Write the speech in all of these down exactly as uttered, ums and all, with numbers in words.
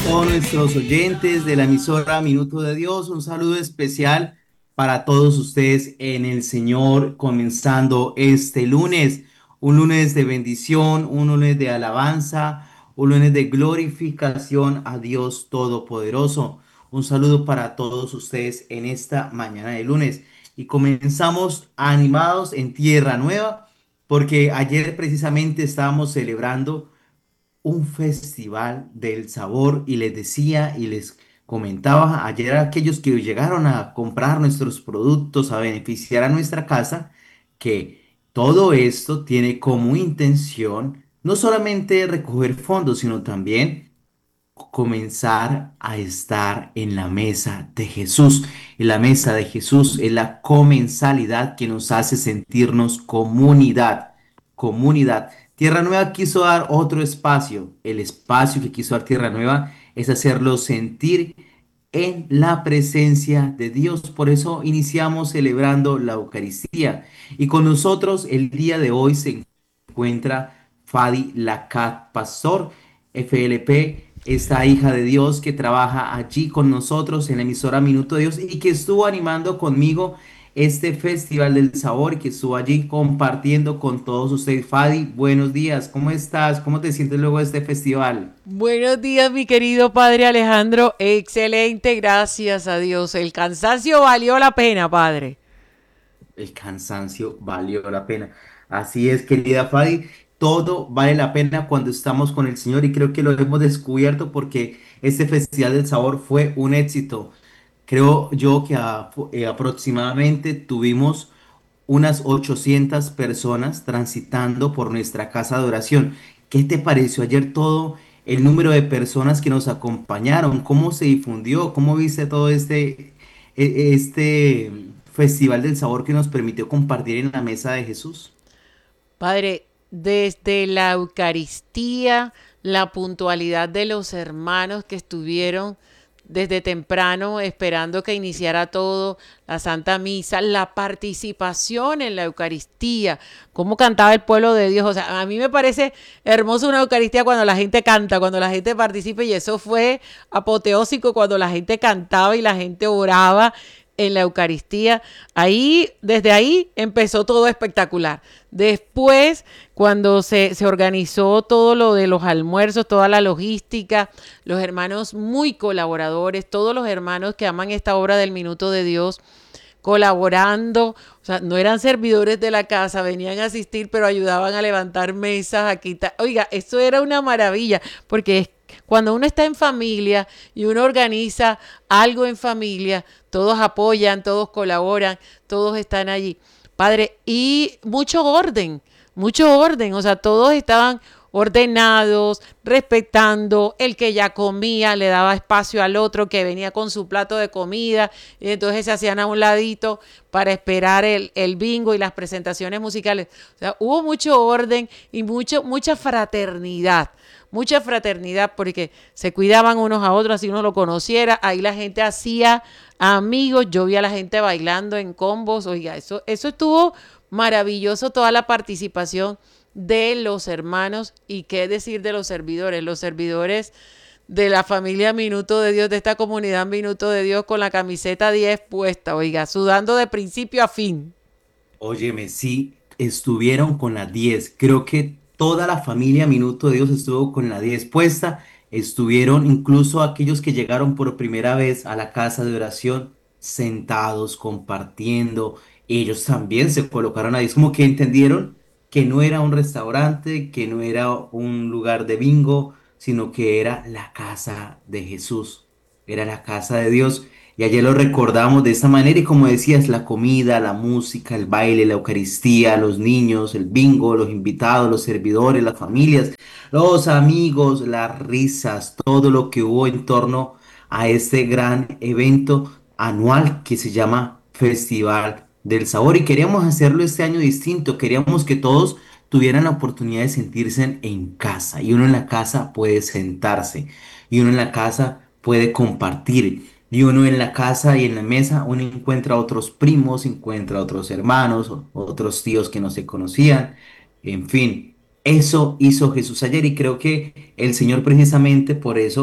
todos nuestros oyentes de la emisora Minuto de Dios. Un saludo especial para todos ustedes en el Señor, comenzando este lunes, un lunes de bendición, un lunes de alabanza, un lunes de glorificación a Dios Todopoderoso. Un saludo para todos ustedes en esta mañana de lunes. Y comenzamos animados en Tierra Nueva, porque ayer precisamente estábamos celebrando un festival del sabor y les decía y les comentaba ayer a aquellos que llegaron a comprar nuestros productos, a beneficiar a nuestra casa, que todo esto tiene como intención no solamente recoger fondos, sino también comenzar a estar en la mesa de Jesús. Y la mesa de Jesús es la comensalidad que nos hace sentirnos comunidad, comunidad. Tierra Nueva quiso dar otro espacio. El espacio que quiso dar Tierra Nueva es hacerlo sentir en la presencia de Dios. Por eso iniciamos celebrando la Eucaristía. Y con nosotros el día de hoy se encuentra Fadi Lacat Pastor, F L P, esta hija de Dios que trabaja allí con nosotros en la emisora Minuto de Dios y que estuvo animando conmigo este Festival del Sabor y que estuvo allí compartiendo con todos ustedes. Fadi, buenos días, ¿cómo estás? ¿Cómo te sientes luego de este festival? Buenos días, mi querido padre Alejandro. Excelente, gracias a Dios. El cansancio valió la pena, padre. El cansancio valió la pena. Así es, querida Fadi, todo vale la pena cuando estamos con el Señor y creo que lo hemos descubierto porque este Festival del Sabor fue un éxito. Creo yo que a- eh, aproximadamente tuvimos unas ochocientas personas transitando por nuestra casa de oración. ¿Qué te pareció ayer todo el número de personas que nos acompañaron? ¿Cómo se difundió? ¿Cómo viste todo este, e- este Festival del Sabor que nos permitió compartir en la mesa de Jesús? Padre, desde la Eucaristía, la puntualidad de los hermanos que estuvieron desde temprano esperando que iniciara todo, la Santa Misa, la participación en la Eucaristía, cómo cantaba el pueblo de Dios. O sea, a mí me parece hermoso una Eucaristía cuando la gente canta, cuando la gente participa, y eso fue apoteósico cuando la gente cantaba y la gente oraba en la Eucaristía. Ahí, desde ahí empezó todo espectacular. Después, cuando se, se organizó todo lo de los almuerzos, toda la logística, los hermanos muy colaboradores, todos los hermanos que aman esta obra del Minuto de Dios, colaborando, o sea, no eran servidores de la casa, venían a asistir, pero ayudaban a levantar mesas, a quitar. Oiga, eso era una maravilla, porque es cuando uno está en familia y uno organiza algo en familia, todos apoyan, todos colaboran, todos están allí. Padre, y mucho orden, mucho orden, o sea, todos estaban ordenados, respetando, el que ya comía le daba espacio al otro que venía con su plato de comida, y entonces se hacían a un ladito para esperar el, el bingo y las presentaciones musicales. O sea, hubo mucho orden y mucho, mucha fraternidad, mucha fraternidad porque se cuidaban unos a otros, así uno lo conociera, ahí la gente hacía amigos, yo vi a la gente bailando en combos, oiga, eso, eso estuvo maravilloso, toda la participación de los hermanos y qué decir de los servidores, los servidores de la familia Minuto de Dios, de esta comunidad Minuto de Dios con la camiseta diez puesta, oiga, sudando de principio a fin. Óyeme, sí, estuvieron con la diez. Creo que toda la familia Minuto de Dios estuvo con la diez puesta. Estuvieron incluso aquellos que llegaron por primera vez a la casa de oración sentados, compartiendo. Ellos también se colocaron ahí. Es como que entendieron que no era un restaurante, que no era un lugar de bingo, sino que era la casa de Jesús. Era la casa de Dios. Y ayer lo recordamos de esta manera y como decías, la comida, la música, el baile, la Eucaristía, los niños, el bingo, los invitados, los servidores, las familias, los amigos, las risas, todo lo que hubo en torno a este gran evento anual que se llama Festival del Sabor. Y queríamos hacerlo este año distinto, queríamos que todos tuvieran la oportunidad de sentirse en casa. Y uno en la casa puede sentarse, y uno en la casa puede compartir. Y uno en la casa y en la mesa, uno encuentra otros primos, encuentra otros hermanos, o- otros tíos que no se conocían. En fin, eso hizo Jesús ayer y creo que el Señor precisamente por eso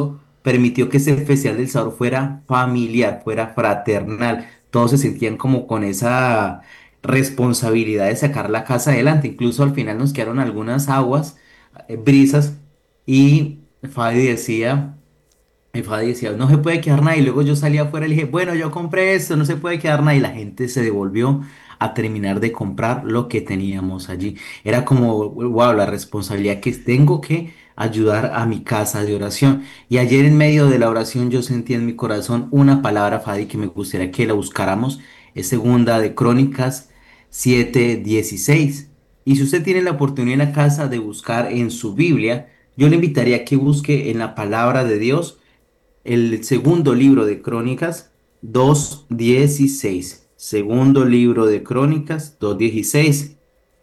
permitió que ese Festival del Sabor fuera familiar, fuera fraternal. Todos se sentían como con esa responsabilidad de sacar la casa adelante. Incluso al final nos quedaron algunas aguas, eh, brisas, y Fabi decía, y Fabi decía, no se puede quedar nada. Y luego yo salí afuera y le dije, bueno, yo compré esto, no se puede quedar nada. Y la gente se devolvió a terminar de comprar lo que teníamos allí. Era como, wow, la responsabilidad que tengo que ayudar a mi casa de oración. Y ayer en medio de la oración yo sentí en mi corazón una palabra, Fadi, que me gustaría que la buscáramos. Es segunda de Crónicas siete dieciséis. Y si usted tiene la oportunidad en la casa de buscar en su Biblia, yo le invitaría a que busque en la palabra de Dios el segundo libro de Crónicas dos dieciséis. Segundo libro de Crónicas dos dieciséis.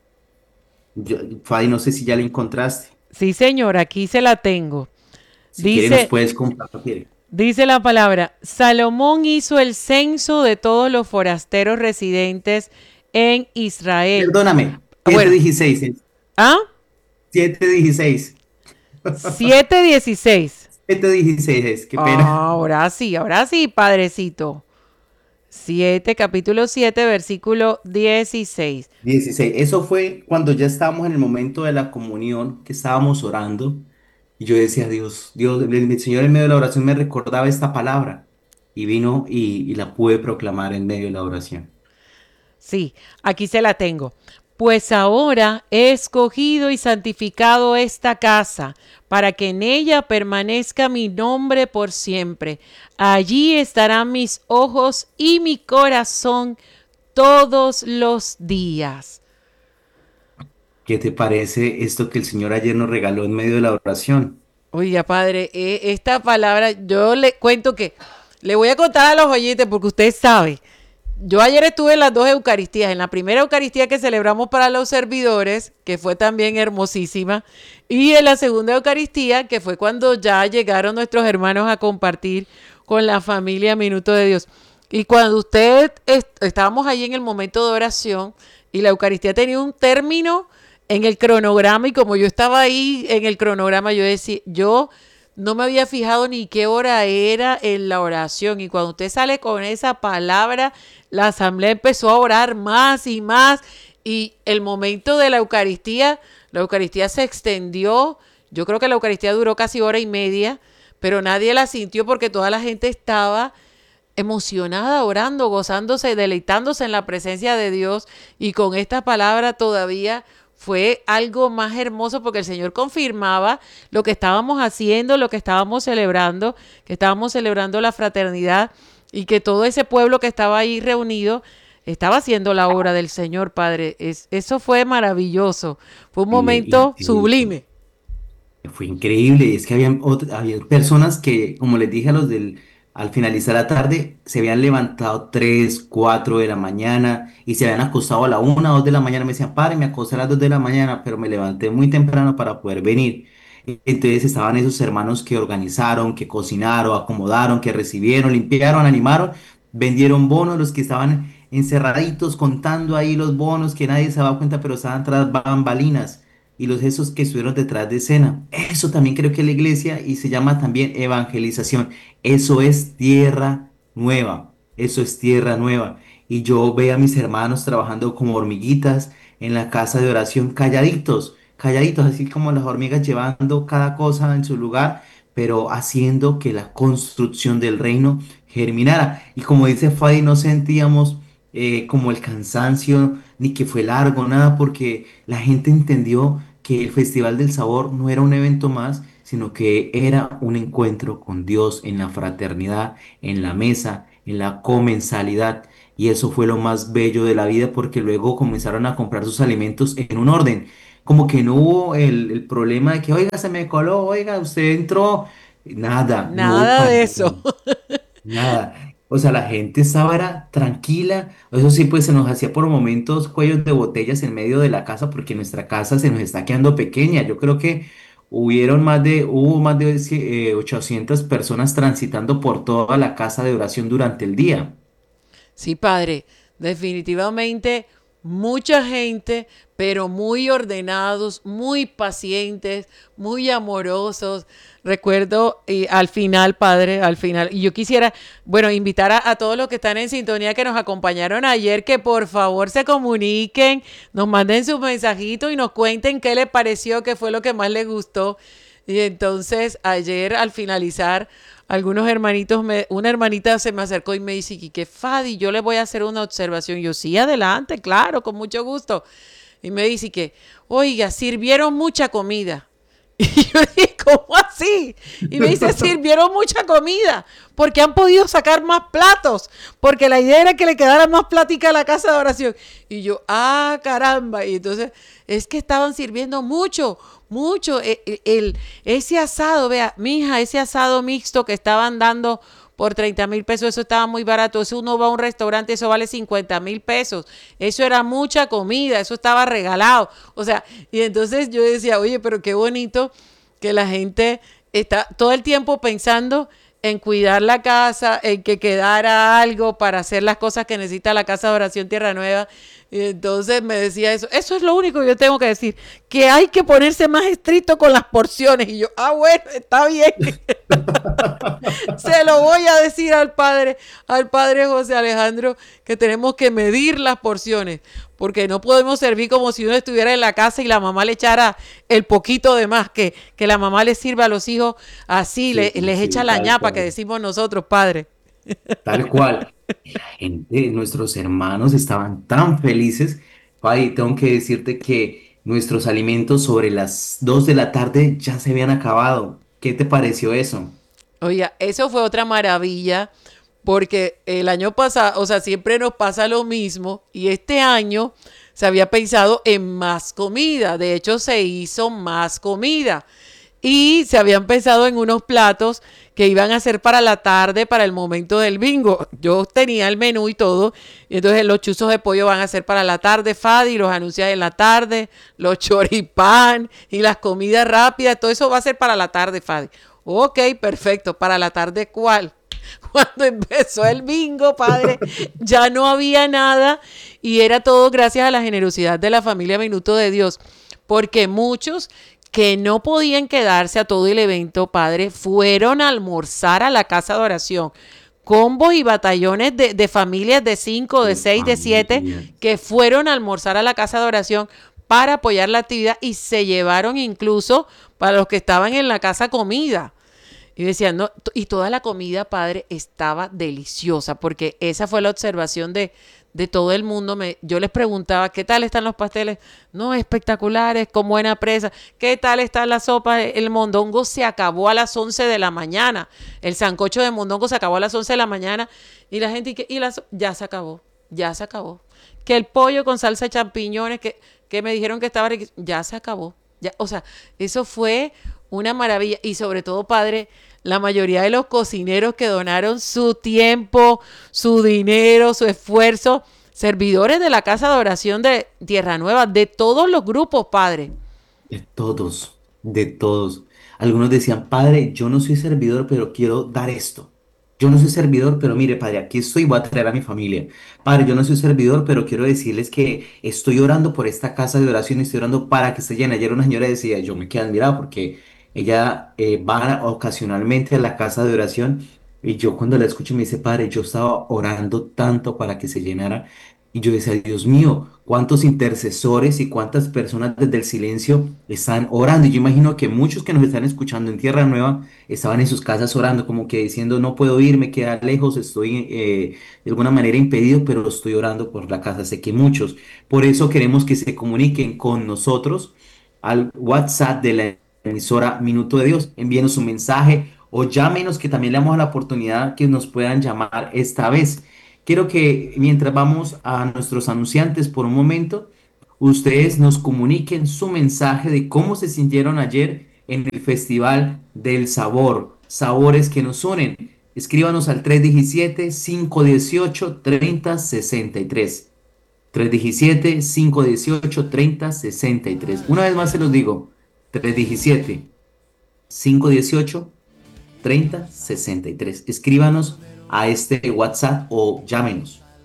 Yo, Fadi, no sé si ya lo encontraste. Sí, señor, aquí se la tengo. Si quiere nos Dice, puedes compartir. dice la palabra, Salomón hizo el censo de todos los forasteros residentes en Israel. Perdóname, siete Bueno, dieciséis. eh, ¿ah? siete dieciséis. siete dieciséis. siete dieciséis es, qué pena. Ahora sí, ahora sí, padrecito. siete, capítulo siete, versículo dieciséis. Dieciséis. Eso fue cuando ya estábamos en el momento de la comunión, que estábamos orando. Y yo decía, Dios, Dios, el, el Señor en medio de la oración me recordaba esta palabra. Y vino y, y la pude proclamar en medio de la oración. Sí, aquí se la tengo. Pues ahora he escogido y santificado esta casa para que en ella permanezca mi nombre por siempre. Allí estarán mis ojos y mi corazón todos los días. ¿Qué te parece esto que el Señor ayer nos regaló en medio de la oración? Oiga, padre, eh, esta palabra, yo le cuento que le voy a contar a los oyentes porque usted sabe. Yo ayer estuve en las dos Eucaristías, en la primera Eucaristía que celebramos para los servidores, que fue también hermosísima, y en la segunda Eucaristía, que fue cuando ya llegaron nuestros hermanos a compartir con la familia Minuto de Dios. Y cuando usted, est estábamos ahí en el momento de oración, y la Eucaristía tenía un término en el cronograma, y como yo estaba ahí en el cronograma, yo decía, yo no me había fijado ni qué hora era en la oración. Y cuando usted sale con esa palabra, la asamblea empezó a orar más y más. Y el momento de la Eucaristía, la Eucaristía se extendió. Yo creo que la Eucaristía duró casi hora y media, pero nadie la sintió porque toda la gente estaba emocionada, orando, gozándose, deleitándose en la presencia de Dios. Y con esta palabra todavía fue algo más hermoso porque el Señor confirmaba lo que estábamos haciendo, lo que estábamos celebrando, que estábamos celebrando la fraternidad y que todo ese pueblo que estaba ahí reunido estaba haciendo la obra del Señor, Padre. Es, eso fue maravilloso. Fue un Y, momento y- sublime. Fue increíble, es que habían, ot- había personas que, como les dije a los del, al finalizar la tarde, se habían levantado tres cuatro de la mañana y se habían acostado a la una dos de la mañana. Me decían, padre, me acosté a las dos de la mañana, pero me levanté muy temprano para poder venir. Y entonces estaban esos hermanos que organizaron, que cocinaron, acomodaron, que recibieron, limpiaron, animaron, vendieron bonos, los que estaban encerraditos contando ahí los bonos, que nadie se daba cuenta, pero estaban tras bambalinas y los esos que estuvieron detrás de escena. Eso también creo que es la iglesia y se llama también evangelización. Eso es tierra nueva. Eso es tierra nueva. Y yo veo a mis hermanos trabajando como hormiguitas en la casa de oración, calladitos, calladitos, así como las hormigas llevando cada cosa en su lugar, pero haciendo que la construcción del reino germinara. Y como dice Fadi, no sentíamos eh, como el cansancio, ni que fue largo, nada, porque la gente entendió que el Festival del Sabor no era un evento más, sino que era un encuentro con Dios en la fraternidad, en la mesa, en la comensalidad. Y eso fue lo más bello de la vida porque luego comenzaron a comprar sus alimentos en un orden. Como que no hubo el, el problema de que, oiga, se me coló, oiga, usted entró. Nada, no hubo Nada para de nada. eso. Nada. O sea, la gente estaba era tranquila. Eso sí, pues se nos hacía por momentos cuellos de botellas en medio de la casa porque nuestra casa se nos está quedando pequeña. Yo creo que hubieron más de, hubo más de eh, ochocientas personas transitando por toda la casa de oración durante el día. Sí, Padre, definitivamente mucha gente, pero muy ordenados, muy pacientes, muy amorosos. Recuerdo y al final, padre, al final, y yo quisiera, bueno, invitar a, a todos los que están en sintonía que nos acompañaron ayer, que por favor se comuniquen, nos manden sus mensajitos y nos cuenten qué les pareció, qué fue lo que más les gustó. Y entonces ayer al finalizar, algunos hermanitos, me, una hermanita se me acercó y me dice, que Fadi, yo le voy a hacer una observación. Yo, sí, adelante, claro, con mucho gusto. Y me dice que, oiga, sirvieron mucha comida. Y yo dije, ¿cómo así? Y me dice, sirvieron mucha comida, porque han podido sacar más platos, porque la idea era que le quedara más plática a la casa de oración. Y yo, ah, caramba. Y entonces, es que estaban sirviendo mucho, mucho. El, el, ese asado, vea, mija, ese asado mixto que estaban dando por treinta mil pesos, eso estaba muy barato. Eso uno va a un restaurante, eso vale cincuenta mil pesos. Eso era mucha comida, eso estaba regalado. O sea, y entonces yo decía, oye, pero qué bonito que la gente está todo el tiempo pensando en cuidar la casa, en que quedara algo para hacer las cosas que necesita la Casa de Oración Tierra Nueva. Y entonces me decía eso. Eso es lo único que yo tengo que decir, que hay que ponerse más estricto con las porciones. Y yo, ah, bueno, está bien. Se lo voy a decir al padre, al padre José Alejandro, que tenemos que medir las porciones, porque no podemos servir como si uno estuviera en la casa y la mamá le echara el poquito de más, que, que la mamá le sirva a los hijos así, Sí, le, les sí, echa la tal ñapa que cual. decimos nosotros, padre. Tal cual. Y la gente, nuestros hermanos estaban tan felices. Pai, tengo que decirte que nuestros alimentos sobre las dos de la tarde ya se habían acabado. ¿Qué te pareció eso? Oiga, eso fue otra maravilla, porque el año pasado, o sea, siempre nos pasa lo mismo, y este año se había pensado en más comida, de hecho se hizo más comida, y se habían pensado en unos platos que iban a ser para la tarde, para el momento del bingo. Yo tenía el menú y todo, y entonces los chuzos de pollo van a ser para la tarde, Fadi, los anuncias en la tarde, los choripán y las comidas rápidas, todo eso va a ser para la tarde, Fadi. Ok, perfecto, para la tarde, ¿cuál? Cuando empezó el bingo, padre, ya no había nada y era todo gracias a la generosidad de la familia Minuto de Dios, porque muchos que no podían quedarse a todo el evento, padre, fueron a almorzar a la casa de oración. Combos y batallones de, de familias de cinco, de De seis, de siete, familia. que fueron a almorzar a la casa de oración para apoyar la actividad y se llevaron incluso para los que estaban en la casa comida. Y decían, no, y toda la comida, padre, estaba deliciosa, porque esa fue la observación de, de todo el mundo. Me, yo les preguntaba, ¿qué tal están los pasteles? No, espectaculares, con buena presa. ¿Qué tal está la sopa? El mondongo se acabó a las once de la mañana. El sancocho de mondongo se acabó a las once de la mañana. Y la gente, y la, ya se acabó, ya se acabó. Que el pollo con salsa de champiñones, que, que me dijeron que estaba rico, ya se acabó. Ya, o sea, eso fue una maravilla. Y sobre todo, padre, la mayoría de los cocineros que donaron su tiempo, su dinero, su esfuerzo, servidores de la Casa de Oración de Tierra Nueva, de todos los grupos, padre. De todos, de todos. Algunos decían, padre, yo no soy servidor, pero quiero dar esto. Yo no soy servidor, pero mire, padre, aquí estoy, voy a traer a mi familia. Padre, yo no soy servidor, pero quiero decirles que estoy orando por esta casa de oración, estoy orando para que esté llena. Ayer una señora decía, yo me quedé admirado porque ella eh, va ocasionalmente a la casa de oración y yo cuando la escucho me dice, padre, yo estaba orando tanto para que se llenara. Y yo decía, Dios mío, cuántos intercesores y cuántas personas desde el silencio están orando. Y yo imagino que muchos que nos están escuchando en Tierra Nueva estaban en sus casas orando, como que diciendo, no puedo ir, me queda lejos, estoy eh, de alguna manera impedido, pero estoy orando por la casa. Sé que muchos. Por eso queremos que se comuniquen con nosotros al WhatsApp de la emisora Minuto de Dios. Envíenos un mensaje o llámenos, que también le damos la oportunidad que nos puedan llamar esta vez. Quiero que mientras vamos a nuestros anunciantes por un momento, ustedes nos comuniquen su mensaje de cómo se sintieron ayer en el Festival del Sabor, sabores que nos unen. Escríbanos al tres diecisiete, cinco dieciocho, treinta sesenta y tres. tres diecisiete, cinco dieciocho, treinta sesenta y tres. Una vez más se los digo, tres diecisiete, cinco dieciocho, treinta sesenta y tres. Escríbanos a este WhatsApp o llámenos.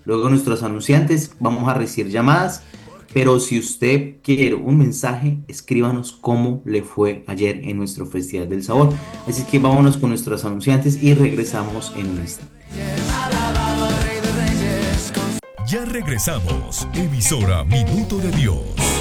Luego nuestros anunciantes vamos a recibir llamadas, pero si usted quiere un mensaje, escríbanos cómo le fue ayer en nuestro Festival del Sabor. Así que vámonos con nuestros anunciantes y regresamos en un instante. Ya regresamos, emisora Minuto de Dios.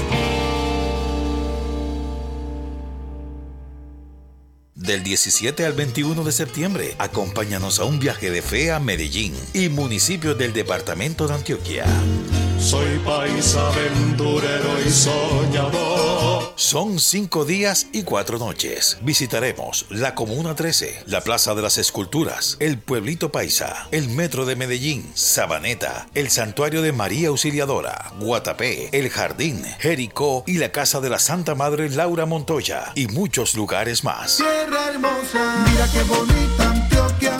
Del diecisiete al veintiuno de septiembre, acompáñanos a un viaje de fe a Medellín y municipios del departamento de Antioquia. Soy paisa aventurero y soñador. Son cinco días y cuatro noches. Visitaremos la Comuna trece, la Plaza de las Esculturas, el Pueblito Paisa, el Metro de Medellín, Sabaneta, el Santuario de María Auxiliadora, Guatapé, el Jardín, Jericó y la Casa de la Santa Madre Laura Montoya y muchos lugares más. Tierra hermosa, mira qué bonita Antioquia.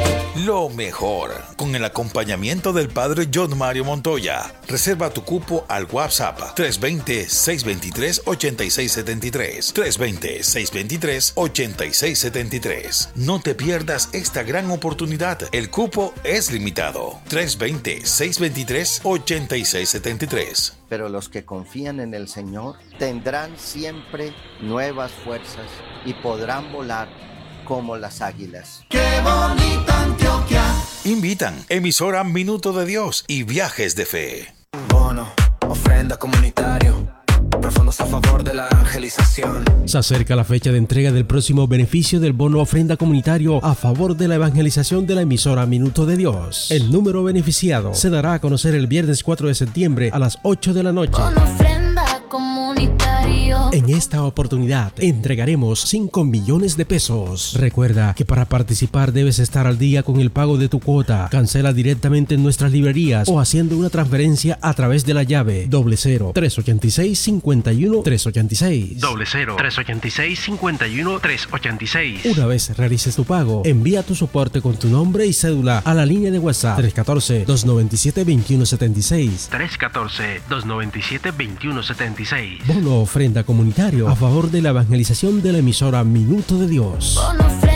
Lo mejor, con el acompañamiento del Padre John Mario Montoya. Reserva tu cupo al WhatsApp tres dos cero, seis dos tres, ocho seis siete tres, tres dos cero, seis dos tres, ocho seis siete tres. No te pierdas esta gran oportunidad. El cupo es limitado. tres dos cero, seis dos tres, ocho seis siete tres. Pero los que confían en el Señor tendrán siempre nuevas fuerzas y podrán volar como las águilas. ¡Qué bonita Antioquia! Invitan emisora Minuto de Dios y Viajes de Fe. Bono, ofrenda comunitario, profundos a favor de la evangelización. Se acerca la fecha de entrega del próximo beneficio del bono ofrenda comunitario a favor de la evangelización de la emisora Minuto de Dios. El número beneficiado se dará a conocer el viernes cuatro de septiembre a las ocho de la noche. Bono ofrenda comunitario. En esta oportunidad entregaremos cinco millones de pesos. Recuerda que para participar debes estar al día con el pago de tu cuota. Cancela directamente en nuestras librerías o haciendo una transferencia a través de la llave doble cero tres ochenta y seis cincuenta y uno tres ochenta y seis. Doble cero tres ochenta y seis cincuenta y uno tres ochenta y seis. Una vez realices tu pago, envía tu soporte con tu nombre y cédula a la línea de WhatsApp tres uno cuatro, dos nueve siete, dos uno siete seis. tres uno cuatro, dos nueve siete, dos uno siete seis. Bono ofrenda comunitario a favor de la evangelización de la emisora Minuto de Dios. Bono ofrenda